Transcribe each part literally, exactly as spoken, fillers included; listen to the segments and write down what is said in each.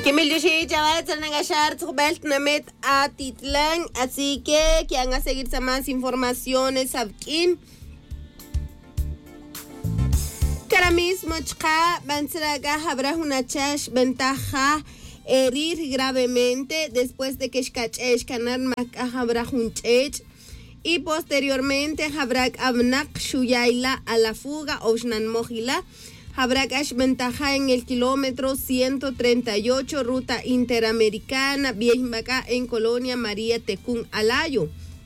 Kimilyoshi chaval Sanagashar Tubelt Namet Atitlán, así que que van a seguir más informaciones aquí. Ahora mismo chka Bansraga habrá una chash ventaja herir gravemente después de que shkachesh kanar maka habrá un chech y posteriormente habrá abnak shuyaila a la fuga oshnan mohila. Habrá ventaja en el kilómetro ciento treinta y ocho, ruta interamericana, Viejimacá, en Colonia María Tecún Alayo.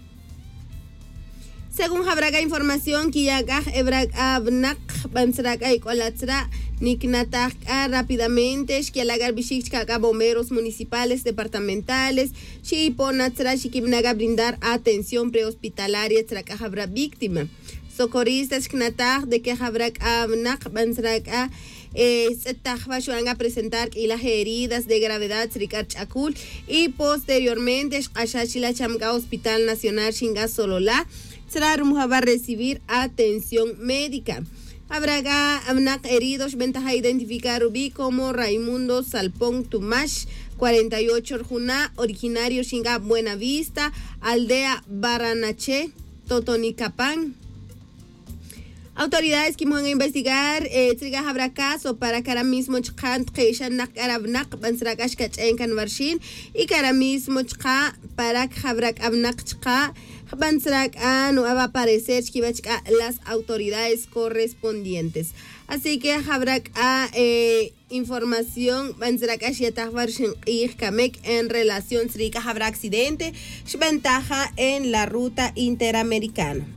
Según habrá información, Kiyagaj Ebrag Abnak, Bansraga y Colatra, Niknataka rápidamente, Shkialagar Bishikchaka, bomberos municipales, departamentales, Shiponatra, Shikimnaga brindar atención prehospitalaria, Traka habrá víctima. Socorristas Knataj de que Habrak Abnak Bansraga se van a presentar y las heridas de gravedad Srikar Chakul y posteriormente Ashashila Chamga Hospital Nacional Shinga Solola va a recibir atención médica. Habrá Abnak heridos, ventaja identificar Rubí como Raimundo Salpón Tumash, cuarenta y ocho Rjuna, originario Shinga Buenavista, aldea Baranache, Totonicapán. Autoridades que van a investigar triga habrá caso para que ahora mismo chkan tkeishan nak arabnak bansragash kachen kanvarshin y que ahora mismo chka para que habrá abnak chka bansrag no va a aparecer chkibachka las autoridades correspondientes. Así que habrá eh, información bansragash yatahvarshin kamek en relación triga habrá accidente ventaja en la ruta interamericana.